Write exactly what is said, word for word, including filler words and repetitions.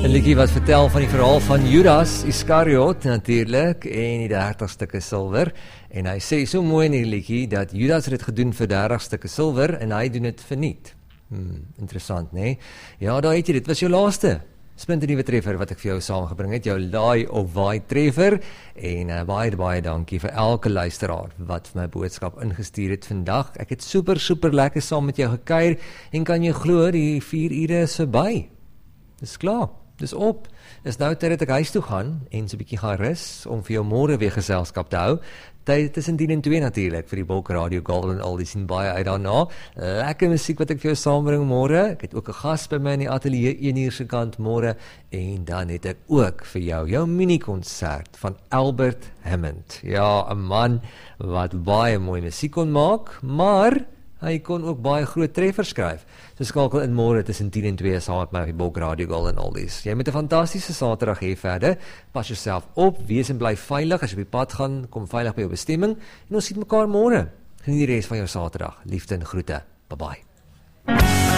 'n liedjie wat vertel van die verhaal van Judas Iskariot natuurlik en die dertig stukke silwer. En hy sê so mooi in die liedjie dat Judas het dit gedoen vir dertig stukke silwer en hy doen dit verniet. Hmm, interessant, né? Nee? Ja, daar het jy dit. Was jou laaste splinternuwe treffer wat ek vir jou saamgebring het, jou laai of waai treffer. En uh, baie baie dankie vir elke luisteraar wat vir my boodskap ingestuur het vandag. Ek het super super lekker saam met jou gekuier en kan jy glo die vier ure is verby. Dis klaar. Dis op. Dis nou tyd dat ek huis toe gaan en so 'n bietjie gaan rus om vir jou môre weer geselskap te hou. Tyd tussen tien en twee natuurlik vir die Bulk Radio Golden Oldies en baie uit daarna. Lekker musiek wat ek vir jou saambring môre. Ek het ook 'n gas by my in die ateljee een uur se kant môre en dan het ek ook vir jou jou mini-konsert van Albert Hammond. Ja, 'n man wat baie mooi musiek kon maak, maar hy kon ook baie groot treffers skryf. So skakel in môre tussen tien en twee saam met my op die Bulk Radio Golden Oldies. Jy moet 'n fantastiese Saterdag hê verder. Pas jouself op, wees en bly veilig. As jy op die pad gaan, kom veilig by jou bestemming. En ons sien mekaar môre. Geniet die res van jou Saterdag. Liefde en groete. Bye bye.